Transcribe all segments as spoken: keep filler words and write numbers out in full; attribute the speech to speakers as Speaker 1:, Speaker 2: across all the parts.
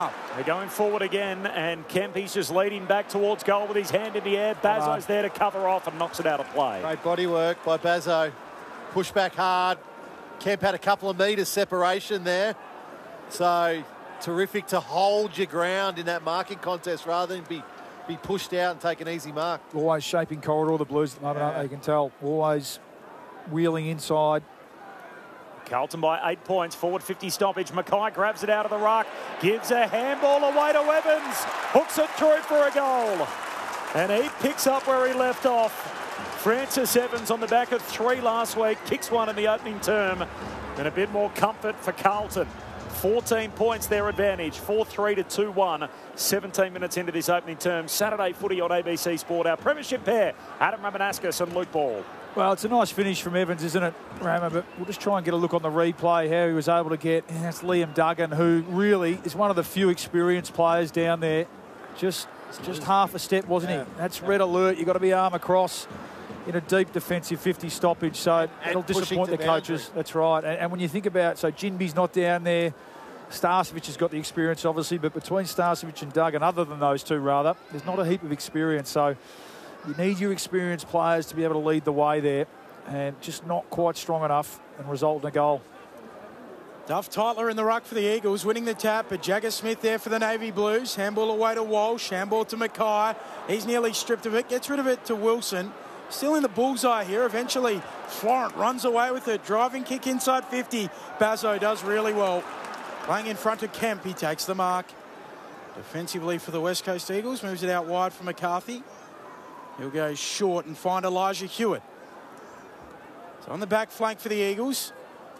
Speaker 1: They're going forward again, and Kempy's just leading back towards goal with his hand in the air. Bazzo's there to cover off and knocks it out of play.
Speaker 2: Great body work by Bazzo. Push back hard. Kemp had a couple of metres separation there. So terrific to hold your ground in that marking contest rather than be, be pushed out and take an easy mark.
Speaker 3: Always shaping corridor, the Blues at the moment,
Speaker 2: yeah.
Speaker 3: aren't they? You can tell. Always wheeling inside.
Speaker 1: Carlton by eight points, forward fifty stoppage. Mackay grabs it out of the ruck, gives a handball away to Evans, hooks it through for a goal. And he picks up where he left off. Francis Evans on the back of three last week, kicks one in the opening term, and a bit more comfort for Carlton. fourteen points their advantage, four three to two one, seventeen minutes into this opening term. Saturday footy on A B C Sport. Our premiership pair, Adam Ramanauskas and Luke Ball.
Speaker 3: Well, it's a nice finish from Evans, isn't it, Rama? But we'll just try and get a look on the replay, how he was able to get. And that's Liam Duggan, who really is one of the few experienced players down there. Just, just half a step, wasn't
Speaker 2: yeah.
Speaker 3: he? That's red alert. You've got to be arm across in a deep defensive fifty stoppage. So
Speaker 2: and
Speaker 3: it'll disappoint the coaches.
Speaker 2: Boundary.
Speaker 3: That's right. And, and when you think about, so Jinby's not down there. Starcevic has got the experience, obviously, but between Starcevic and Duggan, other than those two, rather, there's not a heap of experience. So you need your experienced players to be able to lead the way there, and just not quite strong enough and result in a goal.
Speaker 4: Duff Tytler in the ruck for the Eagles, winning the tap, but Jagger Smith there for the Navy Blues. Handball away to Walsh, handball to Mackay. He's nearly stripped of it, gets rid of it to Wilson. Still in the bullseye here. Eventually, Florent runs away with it. Driving kick inside fifty. Bazzo does really well. Playing in front of Kemp, he takes the mark. Defensively for the West Coast Eagles, moves it out wide for McCarthy. He'll go short and find Elijah Hewitt. So on the back flank for the Eagles.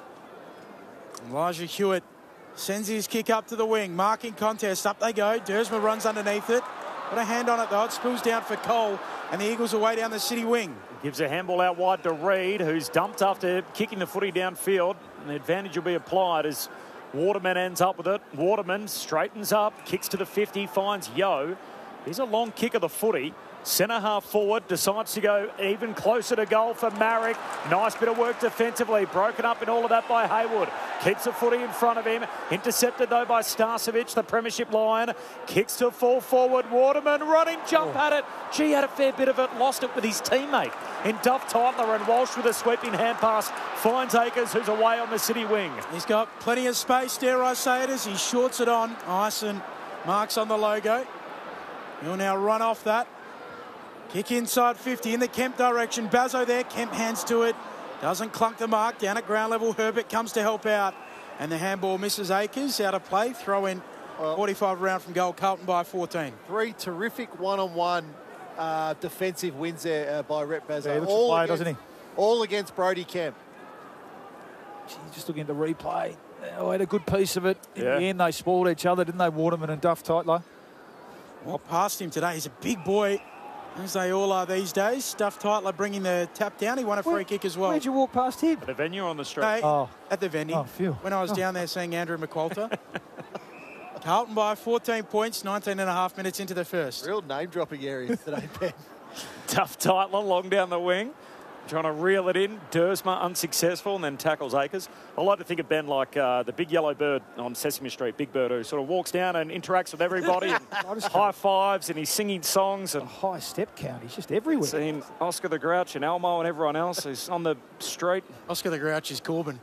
Speaker 4: Elijah Hewitt sends his kick up to the wing. Marking contest, up they go. Dersma runs underneath it. Got a hand on it though. It spills down for Cole, and the Eagles away down the city wing.
Speaker 1: Gives a handball out wide to Reed, who's dumped after kicking the footy downfield. And the advantage will be applied as Waterman ends up with it. Waterman straightens up, kicks to the fifty, finds Yo. Here's a long kick of the footy. Centre half forward, decides to go even closer to goal for Marek. Nice bit of work defensively, broken up in all of that by Haywood. Keeps the footy in front of him, intercepted though by Starcevic, the premiership Lion. Kicks to full forward, Waterman running, jump
Speaker 3: oh.
Speaker 1: at it. Gee, had a fair bit of it, lost it with his teammate in Duff Tytler, and Walsh with a sweeping hand pass finds Akers, who's away on the city wing.
Speaker 4: He's got plenty of space, dare I say it, as he shorts it on. Ison marks on the logo. He'll now run off that. Kick inside fifty in the Kemp direction. Bazzo there. Kemp hands to it. Doesn't clunk the mark. Down at ground level, Herbert comes to help out. And the handball misses Akers. Out of play. Throw in well, forty-five round from goal. Carlton by fourteen.
Speaker 2: Three terrific one-on-one uh, defensive wins there uh, by Rhett Bazzo.
Speaker 3: Yeah, he looks
Speaker 2: all,
Speaker 3: play,
Speaker 2: against,
Speaker 3: doesn't he?
Speaker 2: all against Brody Kemp.
Speaker 3: Gee, just looking at the replay. Oh, had a good piece of it. In
Speaker 1: yeah.
Speaker 3: the end, they spoiled each other, didn't they, Waterman and Duff Tytler?
Speaker 4: Well, past him today. He's a big boy, as they all are these days. Duff Tytler bringing the tap down. He won a free
Speaker 3: Where,
Speaker 4: kick as well.
Speaker 3: Where'd you walk past him?
Speaker 1: At the venue on the street.
Speaker 4: Hey,
Speaker 3: Oh.
Speaker 4: At the venue.
Speaker 3: Oh, phew.
Speaker 4: When I was
Speaker 3: Oh.
Speaker 4: down there seeing Andrew McQualter. Carlton by fourteen points, nineteen and a half minutes into the first.
Speaker 2: Real name-dropping areas today, Ben.
Speaker 1: Duff Tytler long down the wing, trying to reel it in. Dersma unsuccessful, and then tackles Akers. I like to think of Ben like uh, the big yellow bird on Sesame Street, Big Bird, who sort of walks down and interacts with everybody, and high fives, and he's singing songs. And
Speaker 3: A high step count. He's just everywhere.
Speaker 1: seen Oscar the Grouch and Elmo and everyone else who's on the street.
Speaker 4: Oscar the Grouch is Corbin.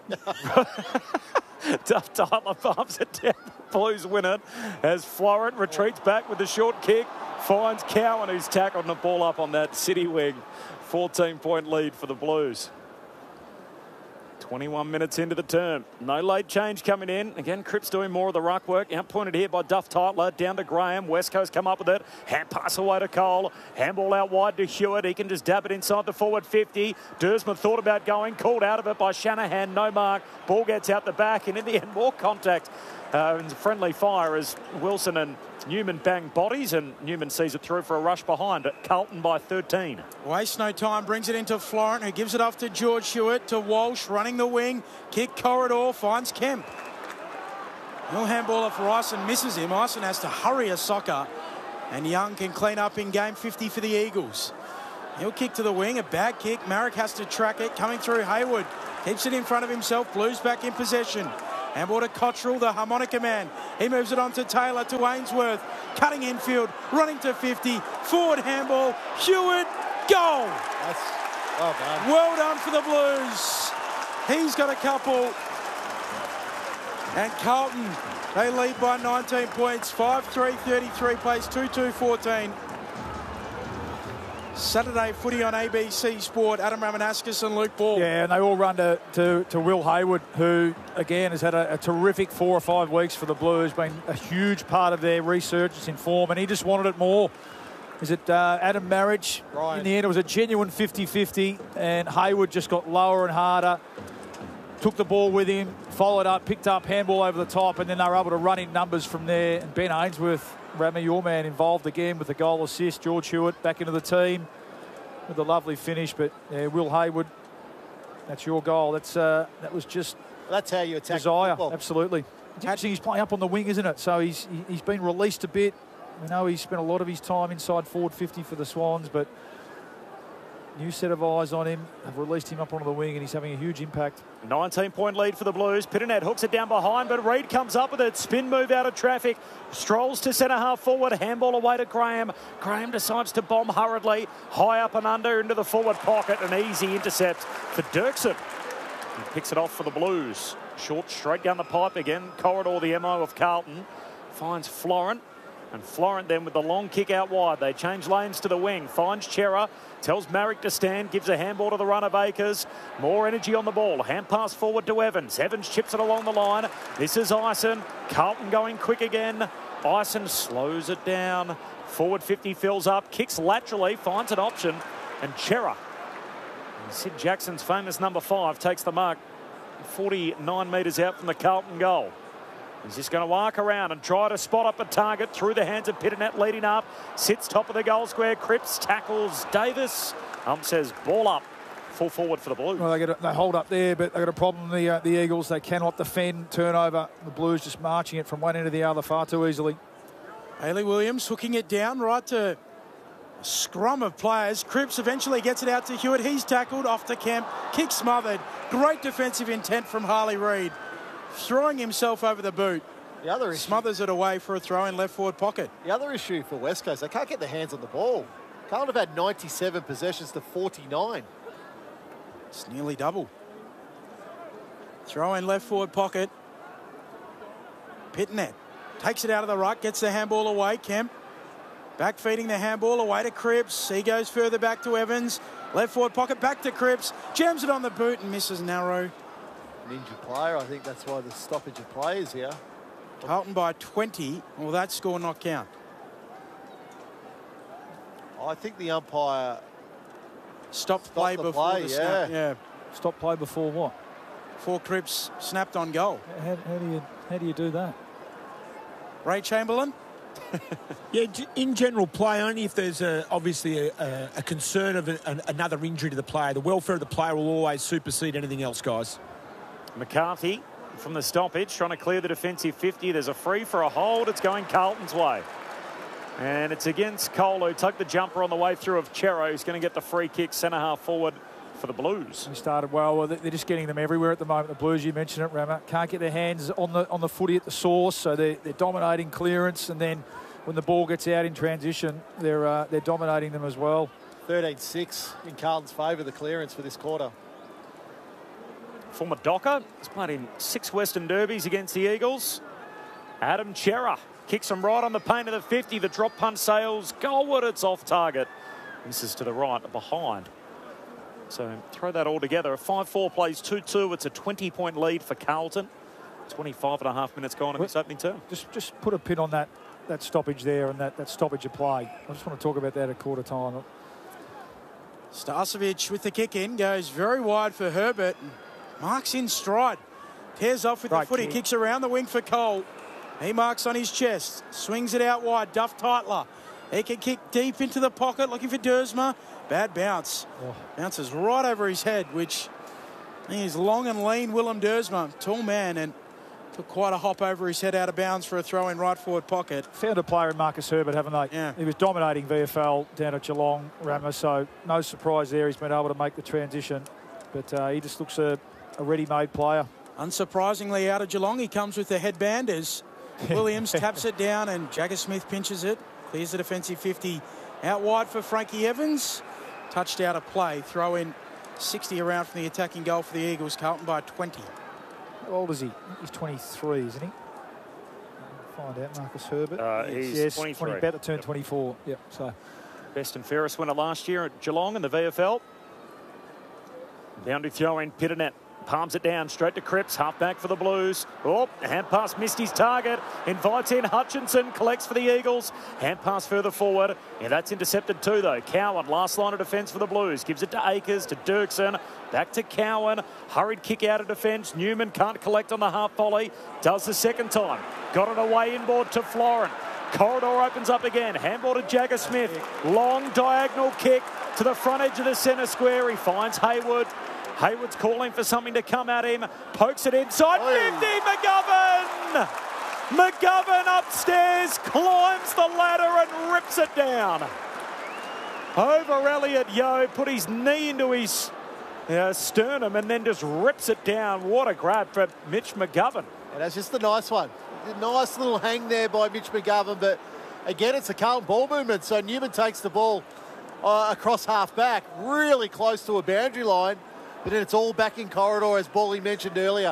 Speaker 1: Duff Tytler bumps it down. The Blues win it as Florent retreats back with the short kick. Finds Cowan, who's tackled the ball up on that city wing. fourteen point lead for the Blues. twenty-one minutes into the term. No late change coming in. Again, Cripps doing more of the ruck work. Outpointed here by Duff Tytler. Down to Graham. West Coast come up with it. Hand pass away to Cole. Handball out wide to Hewitt. He can just dab it inside the forward fifty. Dersma thought about going. Called out of it by Shanahan. No mark. Ball gets out the back. And in the end, more contact. Uh, and friendly fire as Wilson and Newman bang bodies, and Newman sees it through for a rush behind at Carlton by thirteen.
Speaker 4: Waste no time, brings it into Florent, who gives it off to George Hewitt, to Walsh, running the wing, kick corridor, finds Kemp. No handball off for Ison, misses him. Ison has to hurry a soccer, and Young can clean up in game fifty for the Eagles. He'll kick to the wing, a bad kick. Marek has to track it, coming through Haywood. Keeps it in front of himself, Blues back in possession. Handball to Cottrell, the harmonica man. He moves it on to Taylor, to Ainsworth. Cutting infield, running to fifty. Forward handball, Hewitt, goal.
Speaker 2: That's well done.
Speaker 4: Well done for the Blues. He's got a couple. And Carlton, they lead by nineteen points. five three thirty-three plays two two fourteen. Saturday footy on A B C Sport. Adam Ramanauskas and Luke Ball.
Speaker 3: Yeah, and they all run to, to, to Will Hayward, who, again, has had a, a terrific four or five weeks for the Blues, been a huge part of their resurgence in form, and he just wanted it more. Is it uh, Adam Marriage?
Speaker 2: Right.
Speaker 3: In the end, it was a genuine fifty fifty, and Hayward just got lower and harder, took the ball with him, followed up, picked up handball over the top, and then they were able to run in numbers from there. And Ben Ainsworth, Rami, your man, involved again with the goal assist. George Hewitt back into the team with a lovely finish. But yeah, Will Hayward, that's your goal. That's uh, that was just
Speaker 2: That's how you attack
Speaker 3: desire.
Speaker 2: football.
Speaker 3: Absolutely. It's interesting, he's playing up on the wing, isn't it? So he's he- he's been released a bit. We know he's spent a lot of his time inside forward fifty for the Swans, but new set of eyes on him. Have released him up onto the wing, and he's having a huge impact.
Speaker 1: nineteen point lead for the Blues. Pitternet hooks it down behind, but Reid comes up with it. Spin move out of traffic. Strolls to centre half forward. Handball away to Graham. Graham decides to bomb hurriedly. High up and under into the forward pocket. An easy intercept for Dirksen. He picks it off for the Blues. Short straight down the pipe again. Corridor, the M O of Carlton. Finds Florent. And Florent then with the long kick out wide. They change lanes to the wing. Finds Chera. Tells Marrick to stand. Gives a handball to the run of Akers. More energy on the ball. Hand pass forward to Evans. Evans chips it along the line. This is Ison. Carlton going quick again. Ison slows it down. Forward fifty fills up. Kicks laterally. Finds an option. And Chera, Sid Jackson's famous number five, takes the mark forty-nine metres out from the Carlton goal. He's just going to arc around and try to spot up a target through the hands of Pitternet, leading up. Sits top of the goal square. Cripps tackles Davis. Ump says ball up. Full forward for the Blues.
Speaker 3: Well, they, get a, they hold up there, but they've got a problem, the, uh, the Eagles. They cannot defend turnover. The Blues just marching it from one end to the other far too easily.
Speaker 4: Hayley Williams hooking it down right to a scrum of players. Cripps eventually gets it out to Hewitt. He's tackled off to Kemp. Kick smothered. Great defensive intent from Harley Reid. Throwing himself over the boot.
Speaker 2: The other issue,
Speaker 4: Smothers it away for a throw in left forward pocket.
Speaker 2: the other issue for West Coast, they can't get their hands on the ball. Carlton have had ninety-seven possessions to forty-nine.
Speaker 4: It's nearly double. Throw in left forward pocket. Pitternet takes it out of the ruck, gets the handball away. Kemp back feeding the handball away to Cripps. He goes further back to Evans. Left forward pocket back to Cripps. Jams it on the boot and misses narrow.
Speaker 2: An injured player, I think that's why the stoppage of play is here.
Speaker 4: Carlton by twenty. Will that score not count?
Speaker 2: I think the umpire
Speaker 4: Stopped play
Speaker 2: the
Speaker 4: before
Speaker 2: play,
Speaker 4: the snap.
Speaker 2: yeah.
Speaker 4: Yeah.
Speaker 3: Stop play before what?
Speaker 4: Before Cripps snapped on goal.
Speaker 3: How, how do you how do you do that?
Speaker 4: Ray Chamberlain.
Speaker 5: Yeah, g- in general play, only if there's a, obviously a, a, a concern of a, an, another injury to the player. The welfare of the player will always supersede anything else, guys.
Speaker 1: McCarthy from the stoppage trying to clear the defensive fifty. There's a free for a hold. It's going Carlton's way. And it's against Cole, who tucked the jumper on the way through of Chero, who's going to get the free kick centre half forward for the Blues.
Speaker 3: They started well. Well, they're just getting them everywhere at the moment. The Blues, you mentioned it, Rama, can't get their hands on the on the footy at the source, so they're, they're dominating clearance, and then when the ball gets out in transition, they're uh, they're dominating them as well.
Speaker 2: thirteen six in Carlton's favour, the clearance for this quarter.
Speaker 1: Former Docker has played in six Western Derbies against the Eagles. Adam Chera kicks him right on the paint of the fifty. The drop punt sails goalward. It's off target. Misses to the right, behind. So throw that all together. A five four plays two two. It's a twenty point lead for Carlton. twenty-five and a half minutes gone in this opening term.
Speaker 3: Just just put a pin on that that stoppage there and that, that stoppage of play. I just want to talk about that at quarter time.
Speaker 4: Starcevic with the kick in goes very wide for Herbert. Marks in stride. Tears off with
Speaker 3: Right
Speaker 4: the foot. He
Speaker 3: kick.
Speaker 4: kicks around the wing for Cole. He marks on his chest. Swings it out wide. Duff Tytler. He can kick deep into the pocket looking for Dersma. Bad bounce.
Speaker 3: Oh.
Speaker 4: Bounces right over his head, which he is long and lean. Willem Dersma, tall man, and took quite a hop over his head out of bounds for a throw in right forward pocket.
Speaker 3: Found a player in Marcus Herbert, haven't they?
Speaker 4: Yeah.
Speaker 3: He was dominating V F L down at Geelong, Rama, so no surprise there. He's been able to make the transition, but uh, he just looks a, a ready-made player.
Speaker 4: Unsurprisingly, out of Geelong, he comes with the headband as Williams taps it down and Jagger Smith pinches it. Clears the defensive fifty out wide for Frankie Evans. Touched out of play. Throw in sixty around from the attacking goal for the Eagles. Carlton by twenty.
Speaker 3: How old is he? He's twenty-three, isn't he? Find out, Marcus Herbert.
Speaker 1: Uh, he's
Speaker 3: yes,
Speaker 1: twenty-three.
Speaker 3: twenty, about to turn
Speaker 1: Yep.
Speaker 3: twenty-four. Yep. So
Speaker 1: Best and fairest winner last year at Geelong in the V F L. Boundary throw in, Pitternet palms it down straight to Cripps, half back for the Blues. Oh, hand pass missed his target. Invites in Hutchinson, collects for the Eagles. Hand pass further forward. Yeah, that's intercepted too though. Cowan, last line of defence for the Blues. Gives it to Akers, to Dirksen. Back to Cowan. Hurried kick out of defence. Newman can't collect on the half volley. Does the second time. Got it away inboard to Florent. Corridor opens up again. Handball to Jagger Smith. Long diagonal kick to the front edge of the centre square. He finds Hayward. Hayward's calling for something to come at him. Pokes it inside. fifty, McGovern! McGovern upstairs, climbs the ladder and rips it down. Over Elliot Yeo, put his knee into his uh, sternum and then just rips it down. What a grab for Mitch McGovern.
Speaker 2: And that's just a nice one. A nice little hang there by Mitch McGovern, but again, it's a Carlton ball movement. So Newman takes the ball uh, across half back, really close to a boundary line, but then it's all back in corridor, as Bally mentioned earlier.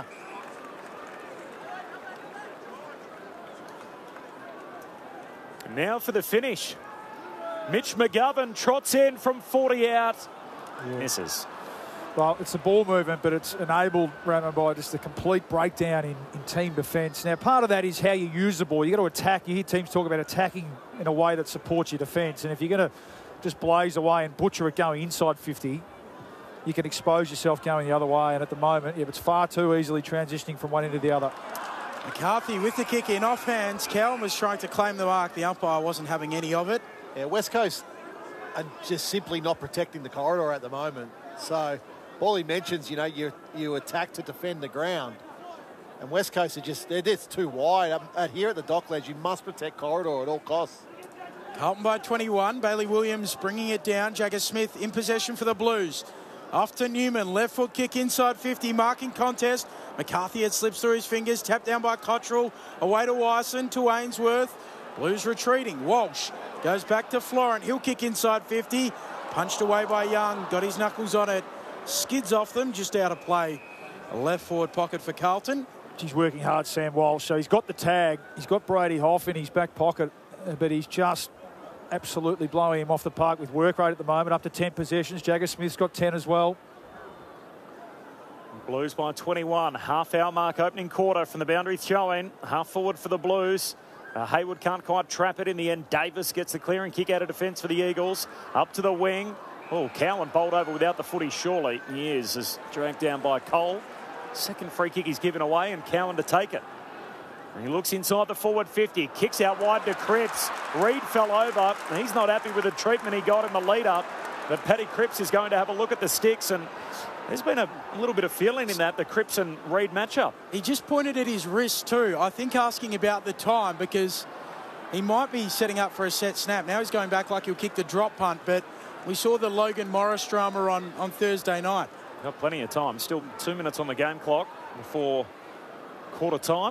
Speaker 1: Now for the finish. Mitch McGovern trots in from forty out. Yeah. Misses.
Speaker 3: Well, it's a ball movement, but it's enabled, Ramon, by just a complete breakdown in, in team defence. Now, part of that is how you use the ball. You've got to attack. You hear teams talk about attacking in a way that supports your defence. And if you're going to just blaze away and butcher it going inside fifty, you can expose yourself going the other way. And at the moment, yeah, it's far too easily transitioning from one end to the other.
Speaker 4: McCarthy with the kick in off hands. Cowan was trying to claim the mark. The umpire wasn't having any of it.
Speaker 2: Yeah, West Coast are just simply not protecting the corridor at the moment. So all he mentions, you know, you you attack to defend the ground. And West Coast are just, they're just too wide. Um, at here at the Docklands, you must protect corridor at all costs.
Speaker 4: Carlton by twenty-one. Bailey Williams bringing it down. Jagger Smith in possession for the Blues. Off to Newman. Left foot kick inside fifty. Marking contest. McCarthy, it slips through his fingers. Tapped down by Cottrell. Away to Wyson, to Ainsworth. Blues retreating. Walsh goes back to Florent. He'll kick inside fifty. Punched away by Young. Got his knuckles on it. Skids off them. Just out of play. A left forward pocket for Carlton.
Speaker 3: He's working hard, Sam Walsh. So he's got the tag. He's got Brady Hoff in his back pocket, but he's just absolutely blowing him off the park with work rate at the moment, up to ten possessions. Jagger Smith's got ten as well.
Speaker 1: Blues by twenty-one. Half hour mark opening quarter from the boundary throw-in. Half forward for the Blues. Uh, Hayward can't quite trap it in the end. Davis gets the clearing kick out of defence for the Eagles. Up to the wing. Oh, Cowan bowled over without the footy, surely. He is, is dragged down by Cole. Second free kick he's given away and Cowan to take it. And he looks inside the forward fifty. Kicks out wide to Cripps. Reid fell over. He's not happy with the treatment he got in the lead-up. But Paddy Cripps is going to have a look at the sticks, and there's been a little bit of feeling in that, the Cripps and Reid matchup.
Speaker 4: He just pointed at his wrist too. I think asking about the time, because he might be setting up for a set snap. Now he's going back like he'll kick the drop punt, but we saw the Logan Morris drama on, on Thursday night.
Speaker 1: Got plenty of time. Still two minutes on the game clock before quarter time.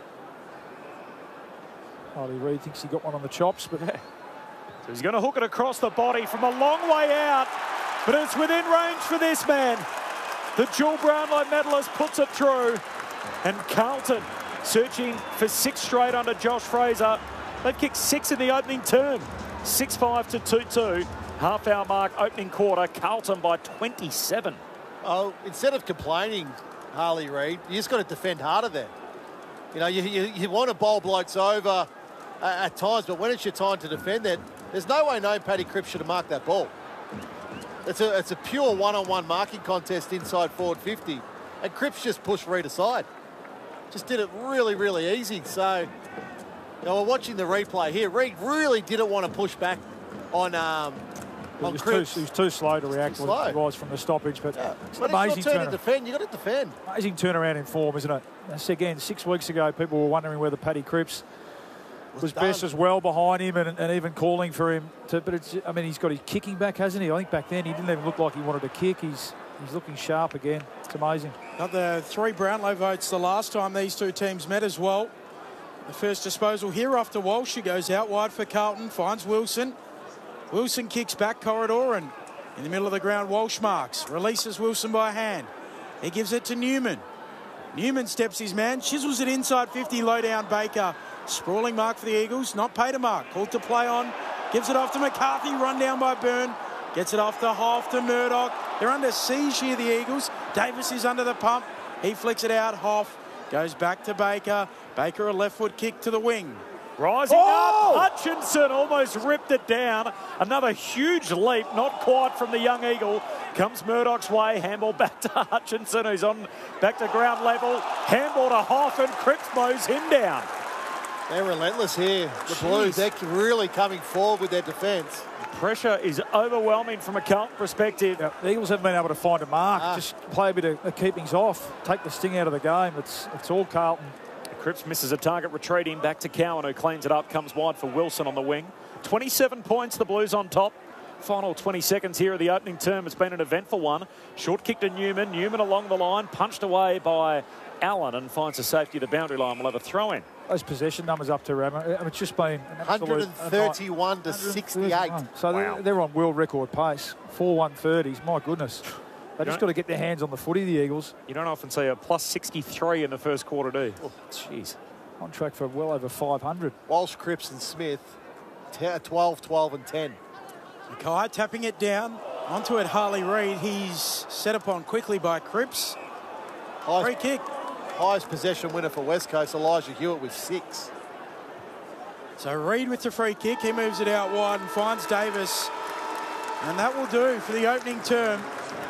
Speaker 3: Harley Reid thinks he got one on the chops, but
Speaker 1: yeah. So he's going to hook it across the body from a long way out, but it's within range for this man. The dual Brownlow medalist puts it through, and Carlton searching for six straight under Josh Fraser. They've kicked six in the opening term. six five to two two. Half hour mark opening quarter. Carlton by twenty-seven.
Speaker 2: Oh, instead of complaining, Harley Reid, you just got to defend harder there. You know, you, you, you want to bowl blokes over uh, at times, but when it's your time to defend it, there's no way no Paddy Cripps should have marked that ball. It's a, it's a pure one-on-one marking contest inside forward fifty, and Cripps just pushed Reid aside. Just did it really, really easy. So, you know, we're watching the replay here. Reid really didn't want to push back on um,
Speaker 3: he
Speaker 2: on
Speaker 3: was,
Speaker 2: Cripps.
Speaker 3: too, he was too slow to react
Speaker 2: too
Speaker 3: what
Speaker 2: slow.
Speaker 3: it was from the stoppage. But
Speaker 2: Yeah.
Speaker 3: it's
Speaker 2: But
Speaker 3: an amazing
Speaker 2: it's your turn
Speaker 3: turn.
Speaker 2: to defend. You got to defend.
Speaker 3: Amazing turnaround in form, isn't it? That's again, six weeks ago, people were wondering whether Paddy Cripps was, was best as well behind him and, and even calling for him. To, but it's, I mean, he's got his kicking back, hasn't he? I think back then he didn't even look like he wanted to kick. He's He's looking sharp again. It's amazing.
Speaker 4: Got the three Brownlow votes the last time these two teams met as well. The first disposal here after Walsh. He goes out wide for Carlton, finds Wilson. Wilson kicks back corridor, and in the middle of the ground, Walsh marks. Releases Wilson by hand. He gives it to Newman. Newman steps his man, chisels it inside fifty, low down Baker. Sprawling mark for the Eagles, not paid a mark. Called to play on, gives it off to McCarthy, run down by Byrne. Gets it off to Hoff, to Murdoch. They're under siege here, the Eagles. Davis is under the pump. He flicks it out. Hoff goes back to Baker. Baker, a left foot kick to the wing.
Speaker 1: Rising
Speaker 3: Oh!
Speaker 1: up, Hutchinson almost ripped it down. Another huge leap, not quite from the young Eagle. Comes Murdoch's way, handball back to Hutchinson, who's on back to ground level. Handball to Hoff, and Cripps mows him down.
Speaker 2: They're relentless here. The
Speaker 1: Jeez.
Speaker 2: Blues, they're really coming forward with their defence.
Speaker 1: Pressure is overwhelming from a Carlton perspective.
Speaker 3: Yep, the Eagles haven't been able to find a mark.
Speaker 2: Ah.
Speaker 3: Just play a bit of, of keepings off. Take the sting out of the game. It's it's all Carlton.
Speaker 1: Cripps misses a target, retreating back to Cowan, who cleans it up, comes wide for Wilson on the wing. twenty-seven points, the Blues on top. Final twenty seconds here of the opening term. It's been an eventful one. Short kick to Newman. Newman along the line, punched away by Allen, and finds a safety at the boundary line. We'll have a throw in.
Speaker 3: Those possession numbers up to Rama. It's just been an absolute,
Speaker 2: one thirty-one to sixty-eight.
Speaker 3: So
Speaker 1: Wow.
Speaker 3: they're, they're on world record pace. Four one thirties. My goodness. They just got to get their hands on the footy, the Eagles.
Speaker 1: You don't often see a plus sixty-three in the first quarter, do you? Oh, jeez.
Speaker 3: On track for well over five hundred.
Speaker 2: Walsh, Cripps and Smith, twelve, twelve and ten.
Speaker 4: Mackay tapping it down. Onto it, Harley Reid. He's set upon quickly by Cripps. Free
Speaker 2: Highest,
Speaker 4: kick.
Speaker 2: highest possession winner for West Coast, Elijah Hewitt with six.
Speaker 4: So Reid with the free kick. He moves it out wide and finds Davis. And that will do for the opening term.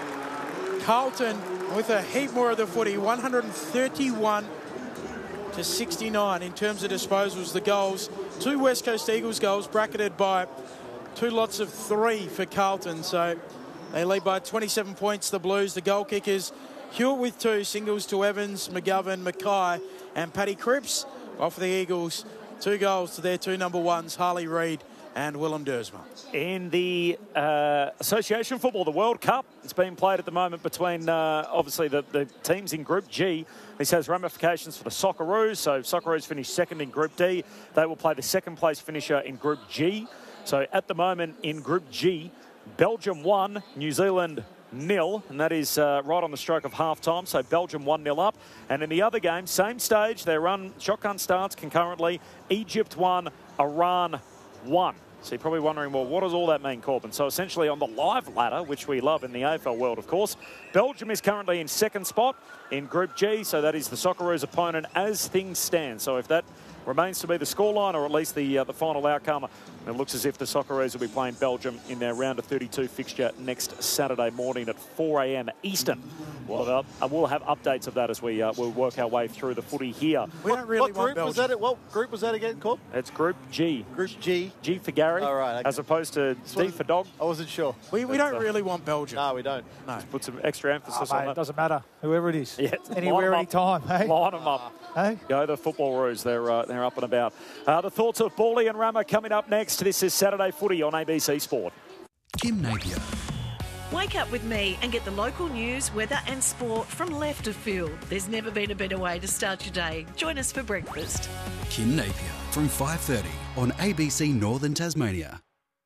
Speaker 4: Carlton with a heap more of the footy, one thirty-one to sixty-nine in terms of disposals. The goals, two West Coast Eagles goals bracketed by two lots of three for Carlton. So they lead by twenty-seven points, the Blues. The goal kickers, Hewitt with two, singles to Evans, McGovern, Mackay and Paddy Cripps. While for the Eagles, two goals to their two number ones, Harley Reid and Willem Dersma.
Speaker 1: In the uh, Association Football, the World Cup, it's being played at the moment between, uh, obviously, the, the teams in Group G. This has ramifications for the Socceroos. So Socceroos finished second in Group D. They will play the second place finisher in Group G. So at the moment in Group G, Belgium one, New Zealand nil, and that is uh, right on the stroke of half-time. So Belgium one nil up. And in the other game, same stage, they run shotgun starts concurrently. Egypt one, Iran one. So you're probably wondering, well, what does all that mean, Corbin? So essentially on the live ladder, which we love in the A F L world, of course, Belgium is currently in second spot in Group G. So that is the Socceroos' opponent as things stand. So if that remains to be the scoreline, or at least the uh, the final outcome, it looks as if the Socceroos will be playing Belgium in their round of thirty-two fixture next Saturday morning at four a m Eastern. We'll have, uh, we'll have updates of that as we uh, we'll work our way through the footy here.
Speaker 4: We don't really
Speaker 2: what
Speaker 4: want
Speaker 2: group was
Speaker 4: Belgium.
Speaker 2: that? What group was that again, Corb?
Speaker 1: It's Group G.
Speaker 2: Group G.
Speaker 1: G for Gary,
Speaker 2: Oh, right, okay.
Speaker 1: as opposed to D for dog.
Speaker 2: I wasn't sure.
Speaker 4: We, we don't really want Belgium.
Speaker 2: No, we don't.
Speaker 4: No.
Speaker 1: Put some extra
Speaker 3: Oh,
Speaker 1: emphasis
Speaker 3: mate,
Speaker 1: on
Speaker 3: it
Speaker 1: that.
Speaker 3: doesn't matter. Whoever it is.
Speaker 1: Yeah,
Speaker 3: Anywhere,
Speaker 1: line 'em up.
Speaker 3: anytime. Hey?
Speaker 1: Line them up.
Speaker 3: Hey?
Speaker 1: Go the Football Roos. They're, uh, they're up and about. Uh, the thoughts of Bawley and Rama coming up next. This is Saturday Footy on A B C Sport.
Speaker 6: Kim Napier.
Speaker 7: Wake up with me and get the local news, weather and sport from left of field. There's never been a better way to start your day. Join us for breakfast.
Speaker 6: Kim Napier from five thirty on A B C Northern Tasmania.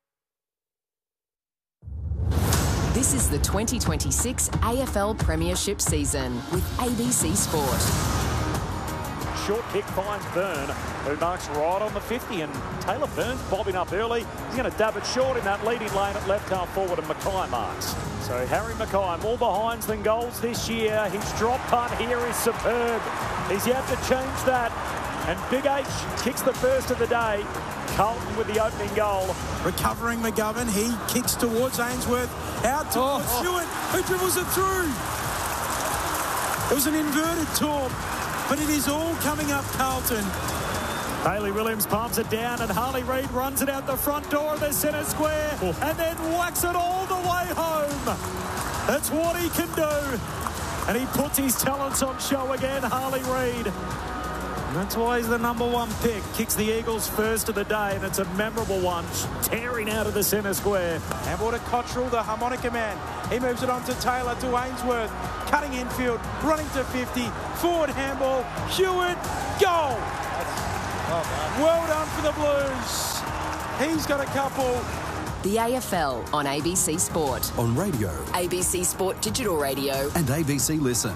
Speaker 8: This is the twenty twenty-six A F L Premiership season with A B C Sport.
Speaker 1: Short kick finds Byrne, who marks right on the fifty, and Taylor Byrne's bobbing up early. He's going to dab it short in that leading lane at left half forward, and Mackay marks. So Harry Mackay, more behinds than goals this year. His drop punt here is superb. He's yet to change that, and Big H kicks the first of the day. Carlton with the opening goal.
Speaker 4: Recovering McGovern, he kicks towards Ainsworth, out towards
Speaker 2: Oh.
Speaker 4: Hewitt, who dribbles it through. It was an inverted torp, but it is all coming up Carlton.
Speaker 1: Bailey Williams palms it down, and Harley Reid runs it out the front door of the centre square, and then whacks it all the way home. That's what he can do, and he puts his talents on show again, Harley Reid. And that's why he's the number one pick. Kicks the Eagles first of the day, and it's a memorable one, tearing out of the centre square.
Speaker 4: Handball to Cottrell, the harmonica man. He moves it on to Taylor, to Ainsworth. Cutting infield, running to fifty. Forward handball, Hewitt, goal. Well done for the Blues. He's got a couple.
Speaker 8: The A F L on A B C Sport.
Speaker 6: On radio.
Speaker 8: A B C Sport Digital Radio.
Speaker 6: And A B C Listen.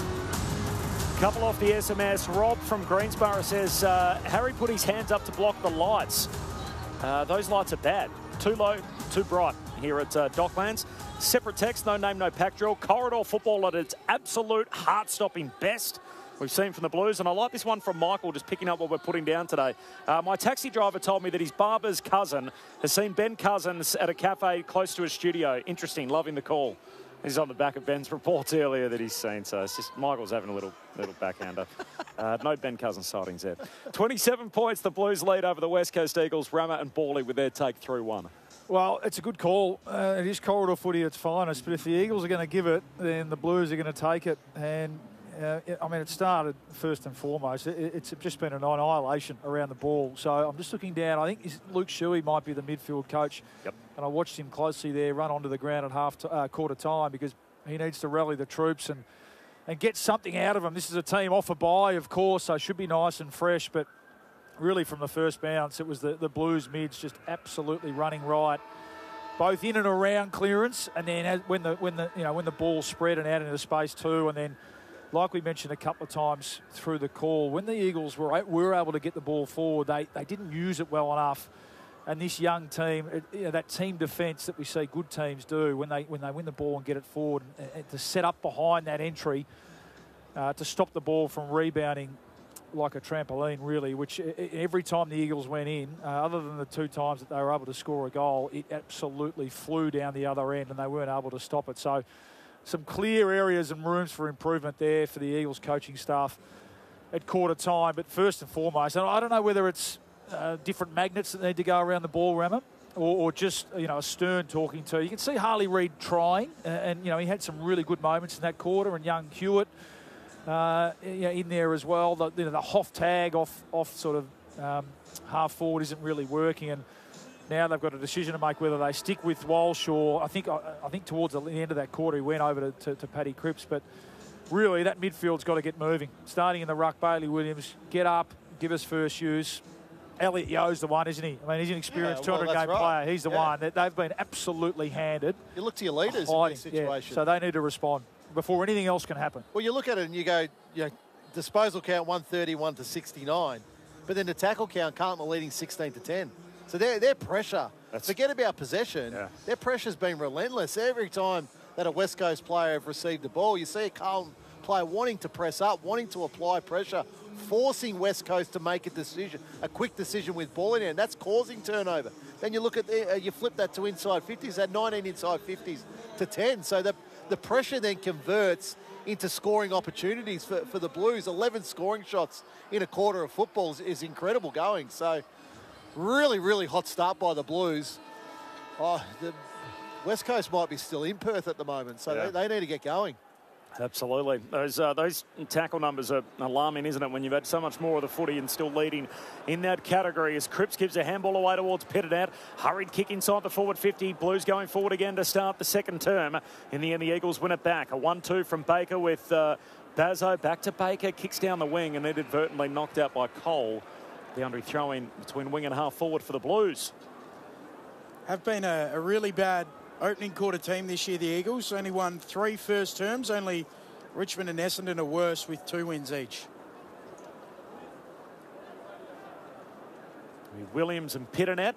Speaker 1: Couple off the S M S. Rob from Greensboro says, uh, Harry put his hands up to block the lights. Uh, those lights are bad. Too low, too bright here at uh, Docklands. Separate text, no name, no pack drill. Corridor football at its absolute heart-stopping best. We've seen from the Blues, and I like this one from Michael, just picking up what we're putting down today. Uh, my taxi driver told me that his barber's cousin has seen Ben Cousins at a cafe close to his studio. Interesting, loving the call. He's on the back of Ben's reports earlier that he's seen, so it's just Michael's having a little little backhander. Uh, no Ben Cousins sightings there. twenty-seven points, the Blues lead over the West Coast Eagles. Rammer and Bawley with their take through one.
Speaker 3: Well, it's a good call. Uh, it is corridor footy at its finest, but if the Eagles are going to give it, then the Blues are going to take it. And, uh, it, I mean, it started first and foremost. It, it's just been an annihilation around the ball. So I'm just looking down. I think Luke Shuey might be the midfield coach.
Speaker 1: Yep.
Speaker 3: And I watched him closely there run onto the ground at half t- uh, quarter time because he needs to rally the troops and, and get something out of them. This is a team off a bye, of course, so it should be nice and fresh. But really from the first bounce, it was the, the Blues mids just absolutely running right, both in and around clearance, and then as, when the when the you know when the ball spread and out into space too, and then like we mentioned a couple of times through the call, when the Eagles were were able to get the ball forward, they they didn't use it well enough. And this young team, it, you know, that team defence that we see good teams do when they when they win the ball and get it forward, and, and to set up behind that entry uh, to stop the ball from rebounding like a trampoline, really, which every time the Eagles went in, uh, other than the two times that they were able to score a goal, it absolutely flew down the other end and they weren't able to stop it. So some clear areas and rooms for improvement there for the Eagles coaching staff at quarter time. But first and foremost, and I don't know whether it's uh, different magnets that need to go around the ball, Rammer, or, or just, you know, a Stern talking to. You can see Harley Reid trying, uh, and, you know, he had some really good moments in that quarter, and young Hewitt, Uh, you know, in there as well. The, you know, the Hoff tag off off sort of um, half forward isn't really working, and now they've got a decision to make whether they stick with Walsh or I think I, I think towards the end of that quarter he went over to, to, to Paddy Cripps. But really that midfield's got to get moving. Starting in the ruck, Bailey Williams, get up, give us first use. Elliot Yo's the one, isn't he? I mean, he's an experienced
Speaker 2: yeah, well,
Speaker 3: two hundred game
Speaker 2: right.
Speaker 3: player. He's the
Speaker 2: yeah.
Speaker 3: one. They've been absolutely handed.
Speaker 2: You look to your leaders
Speaker 3: hiding.
Speaker 2: in this situation.
Speaker 3: Yeah. So they need to respond before anything else can happen.
Speaker 2: Well, you look at it and you go, you know, disposal count one thirty-one to sixty-nine, but then the tackle count, Carlton leading sixteen to ten. So their their pressure, That's, forget about possession,
Speaker 1: yeah.
Speaker 2: their pressure's been relentless. Every time that a West Coast player have received the ball, you see a Carlton player wanting to press up, wanting to apply pressure, forcing West Coast to make a decision, a quick decision with ball in hand. That's causing turnover. Then you look at, the, uh, you flip that to inside fifties, that nineteen inside fifties to ten. So the, the pressure then converts into scoring opportunities for, for the Blues. eleven scoring shots in a quarter of football is, is incredible going. So really, really hot start by the Blues. Oh, the West Coast might be still in Perth at the moment, so
Speaker 1: yeah.
Speaker 2: they, they need to get going.
Speaker 1: Absolutely. Those uh, those tackle numbers are alarming, isn't it, when you've had so much more of the footy and still leading in that category as Cripps gives a handball away towards Pettinet. Hurried kick inside the forward fifty. Blues going forward again to start the second term. In the end, the Eagles win it back. A one two from Baker with uh, Bazzo back to Baker. Kicks down the wing and inadvertently knocked out by Cole. Boundary throw-in between wing and half forward for the Blues.
Speaker 4: Have been a, a really bad opening quarter team this year, the Eagles. Only won three first terms. Only Richmond and Essendon are worse with two wins each.
Speaker 1: Williams and Pitternet.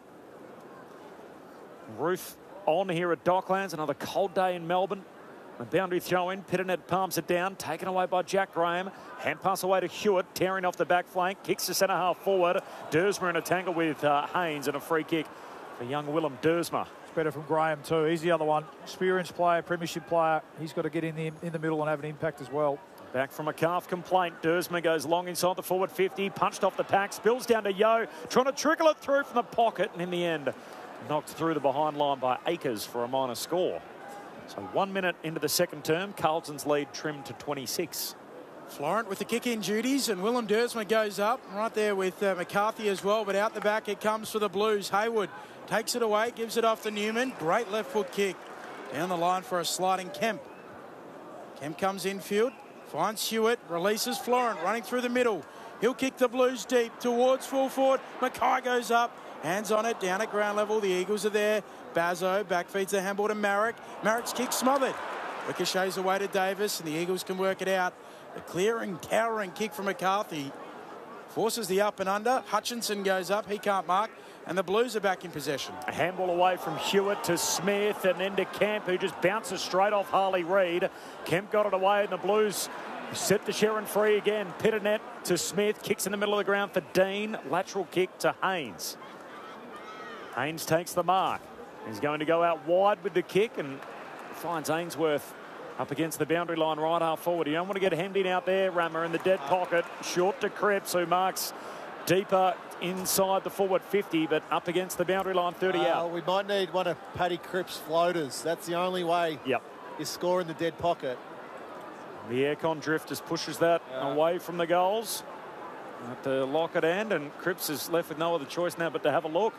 Speaker 1: Roof on here at Docklands. Another cold day in Melbourne. A boundary throw in. Pitternet palms it down. Taken away by Jack Graham. Hand pass away to Hewitt. Tearing off the back flank. Kicks to centre half forward. Dersma in a tangle with uh, Haynes and a free kick for young Willem Dersma.
Speaker 3: Better from Graham too. He's the other one. Experienced player, premiership player. He's got to get in the in the middle and have an impact as well.
Speaker 1: Back from a calf complaint. Dersma goes long inside the forward fifty. Punched off the pack. Spills down to Yo. Trying to trickle it through from the pocket. And in the end, knocked through the behind line by Akers for a minor score. So one minute into the second term, Carlton's lead trimmed to twenty-six.
Speaker 4: Florent with the kick-in duties, and Willem Dersma goes up right there with uh, McCarthy as well, but out the back it comes for the Blues. Hayward takes it away, gives it off to Newman. Great left foot kick down the line for a sliding Kemp. Kemp comes infield, finds Hewitt, releases Florent, running through the middle. He'll kick the Blues deep towards full forward. Mackay goes up, hands on it, down at ground level. The Eagles are there. Bazzo back feeds the handball to Marek. Marek's kick smothered. Ricochets away to Davis, and the Eagles can work it out. The clearing, towering kick from McCarthy forces the up and under. Hutchinson goes up, he can't mark, and the Blues are back in possession.
Speaker 1: A handball away from Hewitt to Smith and then to Kemp, who just bounces straight off Harley Reid. Kemp got it away, and the Blues set the Sherrin free again. Pitternet to Smith, kicks in the middle of the ground for Dean. Lateral kick to Haynes. Haynes takes the mark. He's going to go out wide with the kick and finds Ainsworth up against the boundary line right half forward. You don't want to get hemmed in out there, Rammer, in the dead pocket. Short to Cripps, who marks deeper inside the forward fifty, but up against the boundary line, thirty
Speaker 2: uh,
Speaker 1: out.
Speaker 2: We might need one of Paddy Cripps' floaters. That's the only way
Speaker 1: yep.
Speaker 2: you score in the dead pocket.
Speaker 1: The aircon drift just pushes that yeah. away from the goals at the Lockett end, and Cripps is left with no other choice now but to have a look.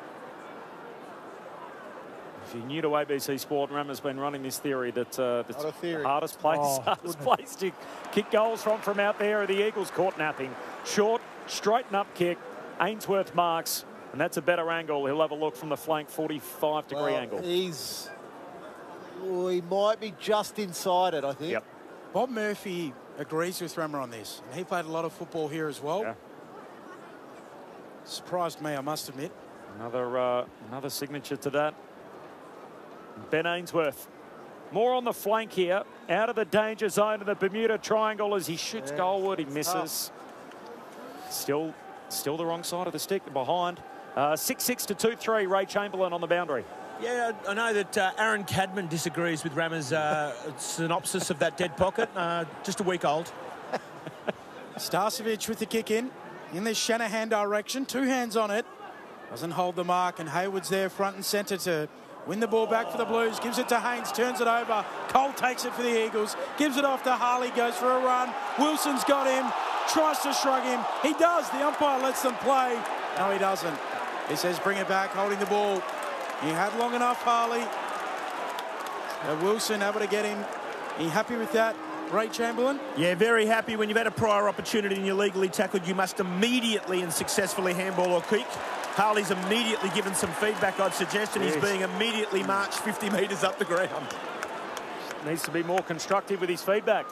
Speaker 1: If you're new to A B C Sport, Rammer's been running this theory that uh, that's
Speaker 2: theory.
Speaker 1: the hardest place,
Speaker 3: Oh,
Speaker 1: hardest place to kick goals from from out there are the Eagles caught napping. Short, straighten up kick. Ainsworth marks, and that's a better angle. He'll have a look from the flank, forty-five degree
Speaker 2: well,
Speaker 1: angle.
Speaker 2: He's, well, he might be just inside it, I think.
Speaker 1: Yep.
Speaker 4: Bob Murphy agrees with Rammer on this, and he played a lot of football here as well.
Speaker 1: Yeah.
Speaker 4: Surprised me, I must admit.
Speaker 1: Another, uh, another signature to that. Ben Ainsworth. More on the flank here. Out of the danger zone of the Bermuda Triangle as he shoots yeah. goalward. He misses. Oh. Still still the wrong side of the stick behind. Uh, six six to two three. Ray Chamberlain on the boundary.
Speaker 5: Yeah, I know that uh, Aaron Cadman disagrees with Rammer's uh, synopsis of that dead pocket. Uh, just a week old.
Speaker 4: Starcevic with the kick in. In the Shanahan direction. Two hands on it. Doesn't hold the mark, and Hayward's there front and centre to win the ball back for the Blues. Gives it to Haynes, turns it over. Cole takes it for the Eagles. Gives it off to Harley, goes for a run. Wilson's got him, tries to shrug him. He does. The umpire lets them play. No, he doesn't. He says bring it back, holding the ball. You had long enough, Harley. Uh, Wilson able to get him. Are you happy with that, Ray Chamberlain?
Speaker 5: Yeah, very happy. When you've had a prior opportunity and you're legally tackled, you must immediately and successfully handball or kick. Harley's immediately given some feedback, I'd suggest, and yes. he's being immediately marched fifty metres up the ground.
Speaker 1: Needs to be more constructive with his feedback.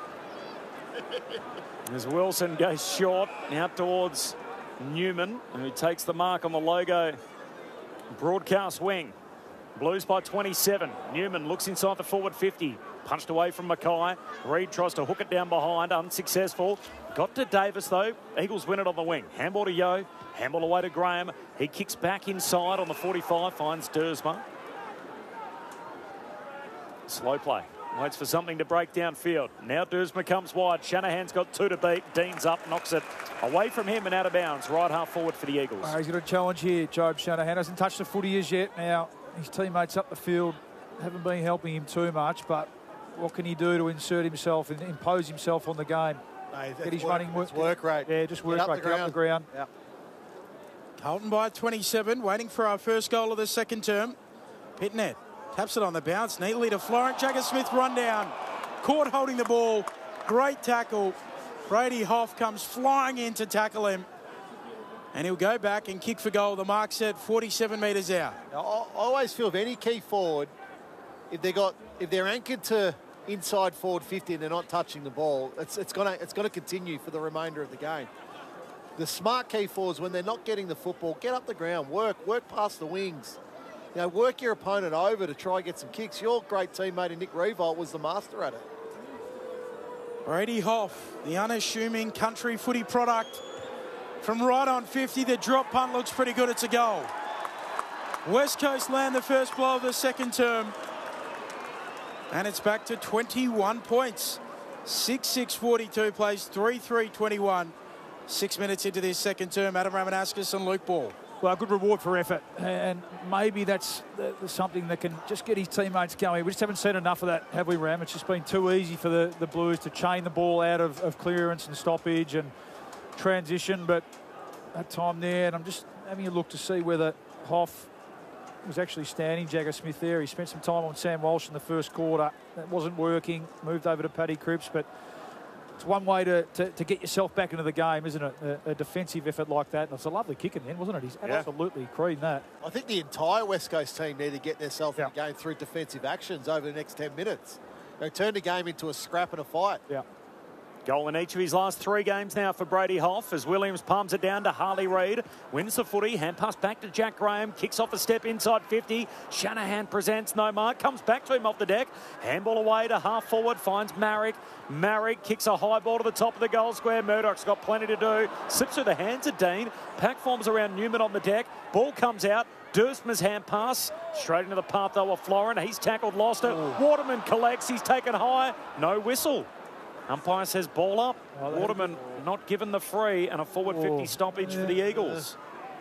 Speaker 1: As Wilson goes short, out towards Newman, who takes the mark on the logo broadcast wing. Blues by twenty-seven. Newman looks inside the forward fifty. Punched away from Mackay. Reid tries to hook it down behind. Unsuccessful. Got to Davis, though. Eagles win it on the wing. Handball to Yeo. Handball away to Graham. He kicks back inside on the forty-five. Finds Dersma. Slow play. Waits for something to break downfield. Now Dersma comes wide. Shanahan's got two to beat. Dean's up. Knocks it away from him and out of bounds. Right half forward for the Eagles.
Speaker 3: Oh, he's got a challenge here, Job Shanahan. Hasn't touched the footy as yet. Now, his teammates up the field haven't been helping him too much, but what can he do to insert himself and impose himself on the game?
Speaker 2: No,
Speaker 3: Get his
Speaker 2: work,
Speaker 3: running work.
Speaker 2: work rate.
Speaker 3: Yeah, just work
Speaker 2: Get up
Speaker 3: rate.
Speaker 2: the
Speaker 3: Get up the ground.
Speaker 2: Yep.
Speaker 4: Carlton by twenty-seven, waiting for our first goal of the second term. Pitnet taps it on the bounce neatly to Florent. Jagger Smith run down. Caught holding the ball. Great tackle. Brady Hoff comes flying in to tackle him. And he'll go back and kick for goal. The mark set forty-seven metres out.
Speaker 2: Now, I always feel if any key forward, if they got, if they're anchored to inside forward fifty and they're not touching the ball, it's it's gonna it's gonna continue for the remainder of the game. The smart key forwards, when they're not getting the football, get up the ground, work, work past the wings. You know, work your opponent over to try and get some kicks. Your great teammate Nick Revolt was the master at it.
Speaker 4: Brady Hoff, the unassuming country footy product. From right on fifty, the drop punt looks pretty good. It's a goal. West Coast land the first blow of the second term. And it's back to twenty-one points. six six forty-two plays three three twenty-one. Six minutes into this second term, Adam Ramanauskas and Luke Ball.
Speaker 3: Well, a good reward for effort, and maybe that's something that can just get his teammates going. We just haven't seen enough of that, have we, Ram? It's just been too easy for the, the Blues to chain the ball out of, of clearance and stoppage and transition, but that time there, and I'm just having a look to see whether Hoff was actually standing Jagger Smith there. He spent some time on Sam Walsh in the first quarter. That wasn't working. Moved over to Paddy Cripps, but it's one way to, to, to get yourself back into the game, isn't it? A, a defensive effort like that. And it's a lovely kick in the end, wasn't it? He's
Speaker 1: Yeah.
Speaker 3: absolutely creamed that.
Speaker 2: I think the entire West Coast team need to get themselves
Speaker 3: Yeah.
Speaker 2: in the game through defensive actions over the next ten minutes. They turn the game into a scrap and a fight.
Speaker 3: Yeah.
Speaker 1: Goal in each of his last three games now for Brady Hoff as Williams palms it down to Harley Reid. Wins the footy. Hand pass back to Jack Graham. Kicks off a step inside fifty. Shanahan presents no mark. Comes back to him off the deck. Handball away to half forward. Finds Marrick. Marrick kicks a high ball to the top of the goal square. Murdoch's got plenty to do. Slips through the hands of Dean. Pack forms around Newman on the deck. Ball comes out. Dursma's hand pass. Straight into the path though of Florin. He's tackled, lost it.
Speaker 3: Ooh.
Speaker 1: Waterman collects. He's taken high. No whistle. Umpire says ball up.
Speaker 3: Oh,
Speaker 1: Waterman not given the free, and a forward
Speaker 3: Oh,
Speaker 1: fifty stoppage
Speaker 3: yeah.
Speaker 1: for the Eagles.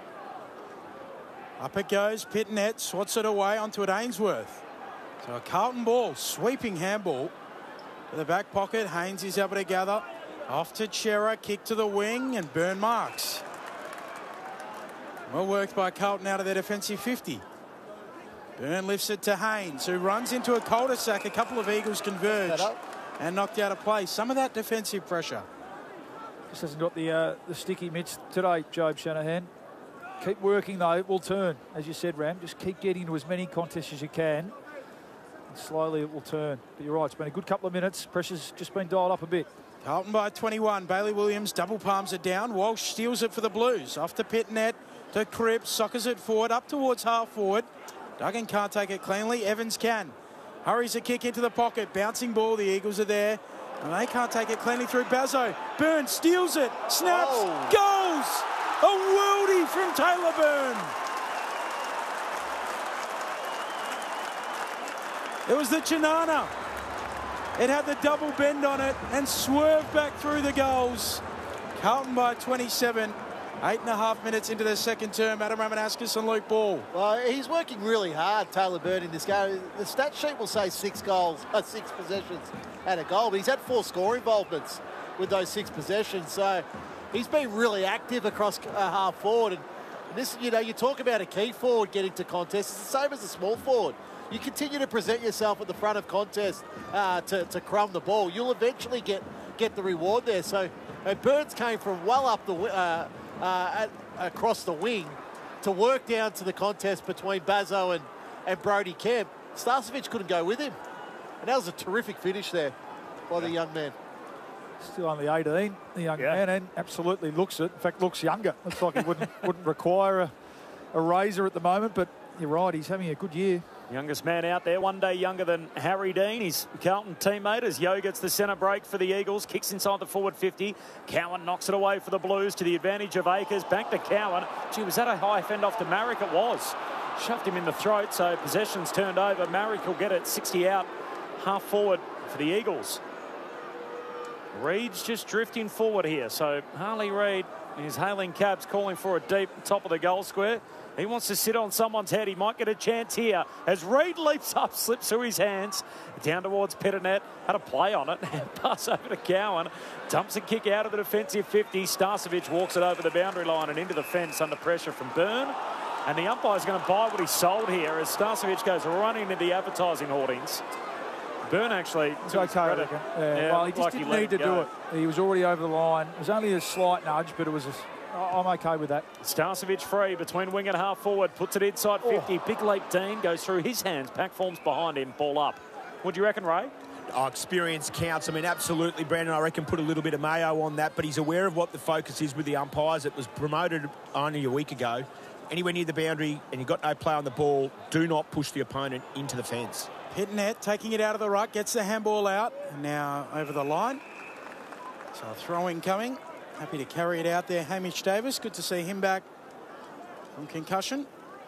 Speaker 4: Up it goes. Pitnet swats it away onto it Ainsworth. So a Carlton ball, sweeping handball to the back pocket. Haynes is able to gather. Off to Chera, kick to the wing, and Byrne marks. Well worked by Carlton out of their defensive fifty. Byrne lifts it to Haynes, who runs into a cul-de-sac. A couple of Eagles converge and knocked out of play. Some of that defensive pressure.
Speaker 3: Just hasn't got the uh, the sticky mitts today, Job Shanahan. Keep working, though. It will turn, as you said, Ram. Just keep getting to as many contests as you can. And slowly it will turn. But you're right, it's been a good couple of minutes. Pressure's just been dialed up a bit.
Speaker 4: Carlton by twenty-one. Bailey Williams double palms it down. Walsh steals it for the Blues. Off to Pitnet, to Cripps. Soccers it forward, up towards half forward. Duggan can't take it cleanly. Evans can. Hurries a kick into the pocket. Bouncing ball. The Eagles are there. And they can't take it cleanly through Bazzo. Byrne steals it. Snaps.
Speaker 2: Oh.
Speaker 4: Goes. A worldie from Taylor Byrne. It was the Chinana. It had the double bend on it and swerved back through the goals. Carlton by twenty-seven. Eight and a half minutes into the second term. Adam Ramanauskas and Luke Ball.
Speaker 2: Well, he's working really hard, Taylor Byrne, in this game. The stat sheet will say six goals, uh, six possessions and a goal, but he's had four score involvements with those six possessions. So he's been really active across uh, half forward. And this, you know, you talk about a key forward getting to contests. It's the same as a small forward. You continue to present yourself at the front of contest uh, to, to crumb the ball. You'll eventually get get the reward there. So uh, Burns came from well up the uh, uh, at, across the wing to work down to the contest between Bazzo and, and Brody Kemp. Starcevic couldn't go with him. And that was a terrific finish there by the young man.
Speaker 3: Still only eighteen, the young
Speaker 1: Yeah.
Speaker 3: man, and absolutely looks it. In fact, looks younger. Looks like he wouldn't wouldn't require a, a razor at the moment, but you're right, he's having a good year.
Speaker 1: Youngest man out there, one day younger than Harry Dean. His Carlton teammate as Yo gets the centre break for the Eagles. Kicks inside the forward fifty. Cowan knocks it away for the Blues to the advantage of Akers. Back to Cowan. Gee, was that a high fend off to Marrick? It was. Shoved him in the throat, so possession's turned over. Marrick will get it sixty out, half forward for the Eagles. Reid's just drifting forward here. So Harley Reid is hailing cabs, calling for a deep top of the goal square. He wants to sit on someone's head. He might get a chance here as Reid leaps up, slips through his hands, down towards Pitternet. Had a play on it and pass over to Cowan. Dumps a kick out of the defensive fifty. Starcevic walks it over the boundary line and into the fence under pressure from Byrne. And the umpire's going to buy what he sold here as Starcevic goes running into the advertising hoardings. Byrne actually
Speaker 3: It's
Speaker 1: took his
Speaker 3: okay, I
Speaker 1: credit.
Speaker 3: reckon. Yeah,
Speaker 1: Yeah,
Speaker 3: well, he just
Speaker 1: like he
Speaker 3: didn't
Speaker 1: let
Speaker 3: need to
Speaker 1: it
Speaker 3: do
Speaker 1: go.
Speaker 3: it. He was already over the line. It was only a slight nudge, but it was a, I'm okay with that.
Speaker 1: Starcevic free between wing and half forward. Puts it inside fifty. Big leap Dean goes through his hands. Pack forms behind him. Ball up. What do you reckon, Ray?
Speaker 5: Oh, experience counts. I mean, absolutely, Brandon, I reckon, put a little bit of mayo on that, but he's aware of what the focus is with the umpires. It was promoted only a week ago. Anywhere near the boundary and you've got no play on the ball, do not push the opponent into the fence.
Speaker 4: Pitnet taking it out of the ruck, gets the handball out, and now over the line. So a throw-in coming. Happy to carry it out there, Hamish Davis. Good to see him back from concussion.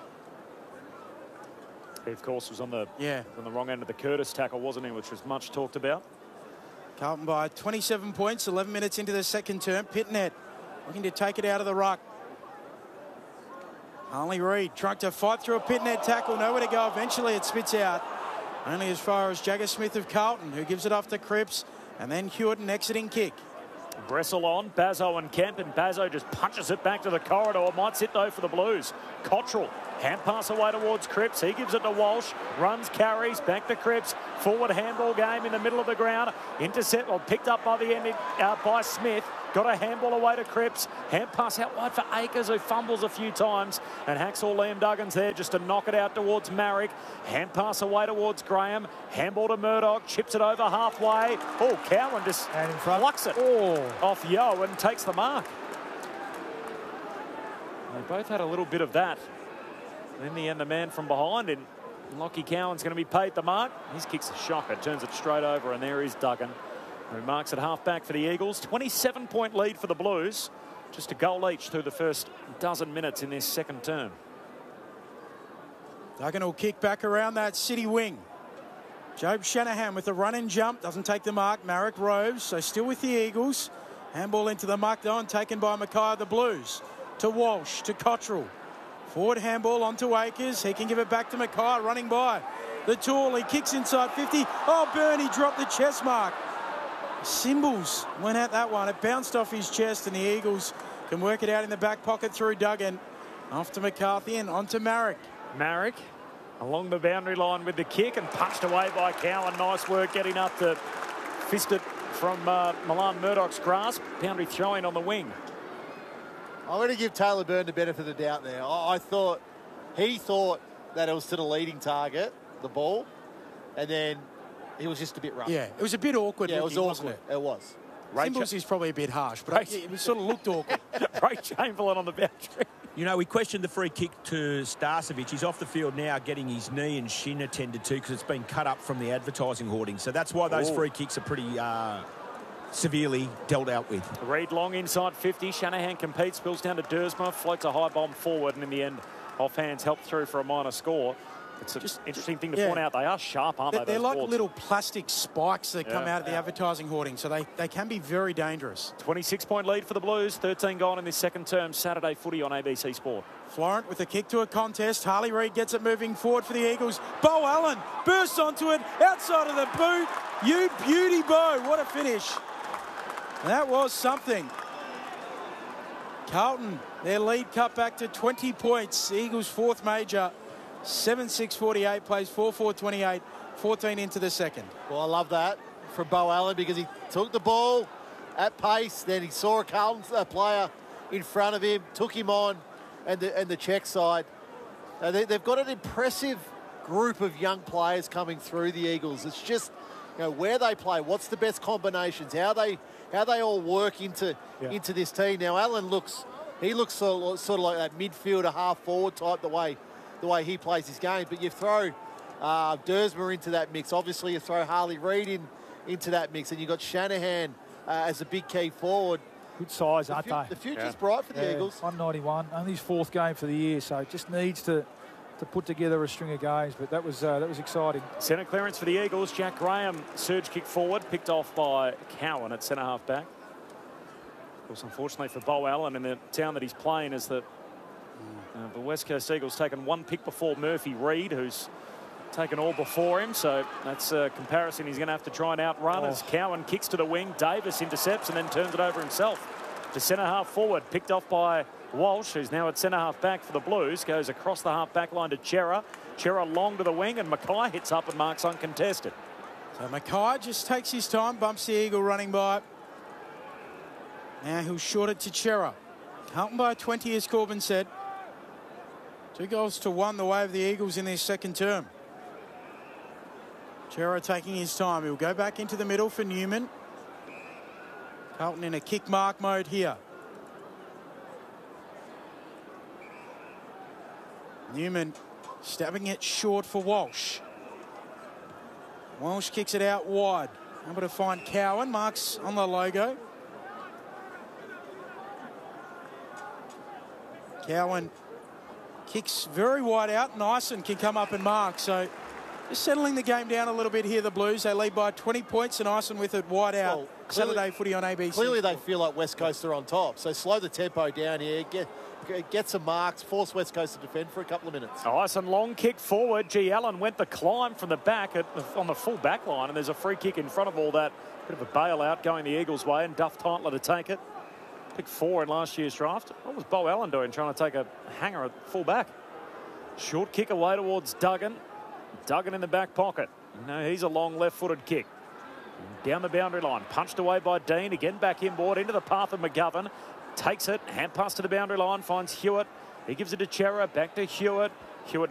Speaker 1: He, of course, was on the
Speaker 4: Yeah.
Speaker 1: on the wrong end of the Curtis tackle, wasn't he, which was much talked about.
Speaker 4: Carlton by twenty-seven points, eleven minutes into the second term. Pitnet looking to take it out of the ruck. Harley Reid trying to fight through a pit net tackle, nowhere to go. Eventually it spits out. Only as far as Jagger Smith of Carlton, who gives it off to Cripps, and then Hewitt an exiting kick.
Speaker 1: Bressel on, Bazzo and Kemp, and Bazzo just punches it back to the corridor. Might sit though for the Blues. Cottrell, hand pass away towards Cripps. He gives it to Walsh, runs, carries, back to Cripps. Forward handball game in the middle of the ground. Intercept, well, picked up by the end uh, by Smith. Got a handball away to Cripps. Hand pass out wide for Akers, who fumbles a few times. And Hacksaw Liam Duggan's there just to knock it out towards Marrick. Hand pass away towards Graham. Handball to Murdoch. Chips it over halfway. Oh, Cowan just
Speaker 3: and in front.
Speaker 1: Plucks it
Speaker 3: oh.
Speaker 1: off Yo and takes the mark. They both had a little bit of that. In the end, the man from behind, and Lockie Cowan's going to be paid the mark. His kick's a shocker. Turns it straight over, and there is Duggan, who marks at half-back for the Eagles. twenty-seven point lead for the Blues. Just a goal each through the first dozen minutes in this second term.
Speaker 4: Duggan will kick back around that City wing. Job Shanahan with the run and jump. Doesn't take the mark. Marek roves, so still with the Eagles. Handball into the muck though, and taken by Mackay of the Blues. To Walsh, to Cottrell. Forward handball onto Akers. He can give it back to Mackay, running by the tool. He kicks inside fifty. Oh, Bernie dropped the chest mark. Symbols went at that one. It bounced off his chest, and the Eagles can work it out in the back pocket through Duggan. Off to McCarthy and onto Marek.
Speaker 1: Marek along the boundary line with the kick and punched away by Cowan. Nice work getting up to fist it from uh, Milan Murdoch's grasp. Boundary throwing on the wing.
Speaker 2: I'm going to give Taylor Byrne the benefit of the doubt there. I, I thought, he thought that it was to the leading target, the ball, and then he was just a bit rough.
Speaker 4: Yeah, it was a bit awkward.
Speaker 2: Yeah,
Speaker 4: looking,
Speaker 2: it was
Speaker 4: wasn't
Speaker 2: awkward.
Speaker 4: It,
Speaker 2: it was.
Speaker 4: Symbols is probably a bit harsh, but it, it sort of looked awkward.
Speaker 1: Ray Chamberlain on the boundary.
Speaker 5: You know, we questioned the free kick to Starcevic. He's off the field now getting his knee and shin attended to because it's been cut up from the advertising hoarding. So that's why those Ooh. free kicks are pretty uh, severely dealt out with.
Speaker 1: Reid long inside fifty. Shanahan competes, spills down to Dersma, floats a high bomb forward, and in the end, off hands helped through for a minor score. It's an just, interesting thing to yeah. point out. They are sharp, aren't
Speaker 4: they're,
Speaker 1: they?
Speaker 4: They're like
Speaker 1: boards?
Speaker 4: little plastic spikes that yeah. come out of the
Speaker 1: yeah.
Speaker 4: advertising hoarding, so they, they can be very dangerous.
Speaker 1: twenty-six point lead for the Blues. thirteen gone in this second term. Saturday footy on A B C Sport.
Speaker 4: Florent with a kick to a contest. Harley Reid gets it moving forward for the Eagles. Bo Allen bursts onto it outside of the boot. You beauty, Bo. What a finish. That was something. Carlton, their lead cut back to twenty points. Eagles' fourth major. seven six forty-eight, plays four four twenty-eight, fourteen into the second.
Speaker 2: Well, I love that from Bo Allen because he took the ball at pace, then he saw a Carlton uh, player in front of him, took him on, and the, and the check side. Uh, they, they've got an impressive group of young players coming through the Eagles. It's just, you know, where they play, what's the best combinations, how they how they all work into yeah. into this team. Now, Allen looks, he looks sort of, sort of like that midfielder, half forward type, the way the way he plays his game. But you throw uh, Dersma into that mix. Obviously, you throw Harley Reid in into that mix, and you've got Shanahan uh, as a big key forward.
Speaker 3: Good size,
Speaker 2: the
Speaker 3: aren't
Speaker 2: fu-
Speaker 3: they?
Speaker 2: The future's
Speaker 3: yeah.
Speaker 2: bright for the
Speaker 3: yeah,
Speaker 2: Eagles.
Speaker 3: one ninety-one, only his fourth game for the year, so just needs to to put together a string of games. But that was uh, that was exciting.
Speaker 1: Centre clearance for the Eagles. Jack Graham surge kick forward, picked off by Cowan at centre half back. Of course, unfortunately for Bo Allen in the town that he's playing, is that uh, the West Coast Eagles taken one pick before Murphy Reid, who's taken all before him. So that's a comparison he's going to have to try and outrun. Oh. As Cowan kicks to the wing, Davis intercepts and then turns it over himself to centre half forward, picked off by Walsh, who's now at centre half back for the Blues, goes across the half back line to Chera. Chera long to the wing, and Mackay hits up and marks uncontested.
Speaker 4: So Mackay just takes his time, bumps the Eagle running by. Now he'll short it to Chera. Carlton by twenty, as Corbin said. Two goals to one the way of the Eagles in their second term. Chera taking his time. He'll go back into the middle for Newman. Carlton in a kick mark mode here. Newman stabbing it short for Walsh. Walsh kicks it out wide. Able to find Cowan. Marks on the logo. Cowan kicks very wide out. Nyson can come up and mark. So just settling the game down a little bit here, the Blues. They lead by twenty points, and Nyson with it wide out. Well, clearly, Saturday footy on A B C.
Speaker 2: Clearly they feel like West Coast are on top. So slow the tempo down here. Get get some marks, force West Coast to defend for a couple of minutes.
Speaker 1: Nice and long kick forward. G. Allen went the climb from the back at, on the full back line, and there's a free kick in front of all that. Bit of a bailout going the Eagles' way, and Duff Titler to take it. Pick four in last year's draft. What was Bo Allen doing trying to take a hanger at full back? Short kick away towards Duggan. Duggan in the back pocket. No, he's a long left-footed kick. Down the boundary line. Punched away by Dean. Again back inboard into the path of McGovern. Takes it. Hand pass to the boundary line. Finds Hewitt. He gives it to Chera. Back to Hewitt.